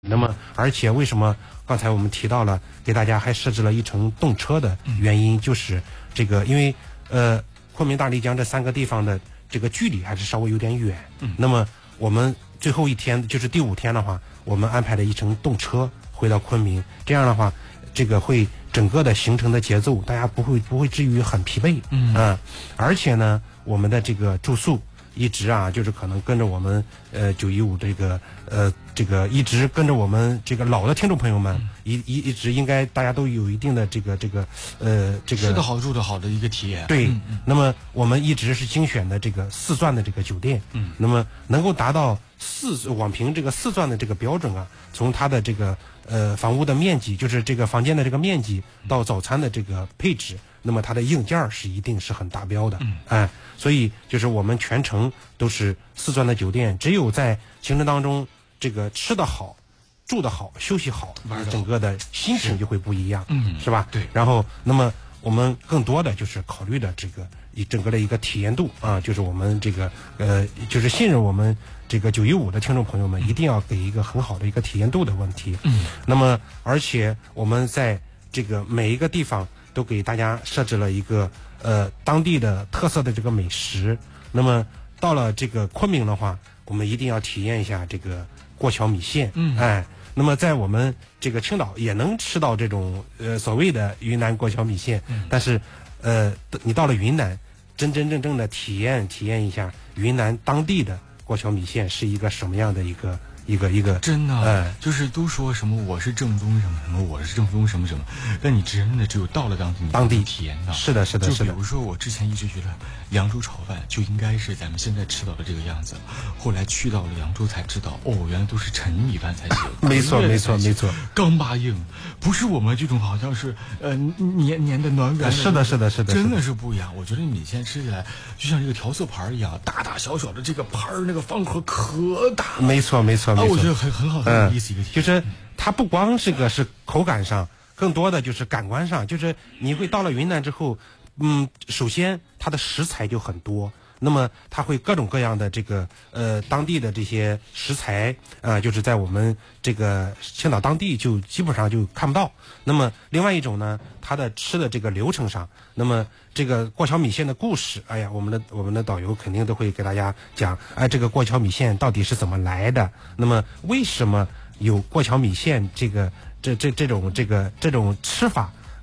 那么，而且为什么刚才我们提到了，给大家还设置了一程动车的原因，就是这个，因为昆明、大丽江这3个地方的这个距离还是稍微有点远。那么我们最后一天，就是第5天的话，我们安排了一程动车回到昆明，这样的话，这个会整个的行程的节奏，大家不会至于很疲惫。而且呢，我们的这个住宿一直就是可能跟着我们915这个一直跟着我们这个老的听众朋友们，一直应该大家都有一定的这个吃得好住得好的一个体验。 对，那么我们一直是精选的这个4钻的这个酒店，那么能够达到网评这个4钻的这个标准从它的这个房屋的面积，就是这个房间的这个面积到早餐的这个配置，那么它的硬件是一定是很达标的。所以就是我们全程都是4钻的酒店，只有在行程当中这个吃得好、住得好、休息好，整个的心情就会不一样，是吧？ 对。 然后，那么我们更多的就是考虑的这个整个的一个体验度就是我们这个就是信任我们这个915的听众朋友们，一定要给一个很好的一个体验度的问题。那么而且我们在这个每一个地方都给大家设置了一个当地的特色的这个美食。那么到了这个昆明的话，我们一定要体验一下这个过桥米线。那么在我们这个青岛也能吃到这种所谓的云南过桥米线，但是你到了云南，真正的体验一下云南当地的过桥米线是一个什么样的一个真的，就是都说什么我是正宗什么什么，我是正宗什么什么，但你真的只有到了当地体验到。 是的。就比如说我之前一直觉得扬州炒饭就应该是咱们现在吃到的这个样子，后来去到了扬州才知道，原来都是陈米饭才行。 没错， 刚巴硬，不是我们这种好像是黏的软软的。 是的， 真的是不一样。我觉得米线吃起来就像这个调色盘一样，大大小小的这个盘那个方盒可大。 没错。 我觉得很好，很有意思一个体验。 就是它不光是口感上，更多的就是感官上，就是你会到了云南之后，首先它的食材就很多，那么它会各种各样的这个当地的这些食材就是在我们这个青岛当地就基本上就看不到。那么另外一种呢，它的吃的这个流程上，那么这个过桥米线的故事，我们的导游肯定都会给大家讲，这个过桥米线到底是怎么来的？那么为什么有过桥米线这种吃法？